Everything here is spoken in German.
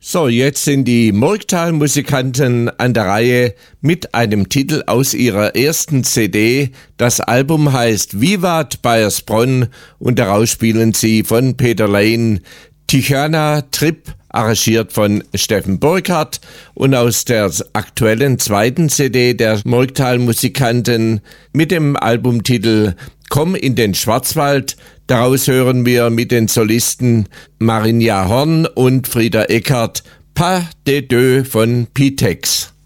So, jetzt sind die Murgtal-Musikanten an der Reihe mit einem Titel aus ihrer ersten CD. Das Album heißt Vivat Baiersbronn und daraus spielen sie von Peter Lane Tijuana Trip, arrangiert von Steffen Burkhardt, und aus der aktuellen zweiten CD der Murgtal-Musikanten mit dem Albumtitel Komm in den Schwarzwald. Daraus hören wir mit den Solisten Marinja Horn und Frieda Eckert Pas de deux von Pitex.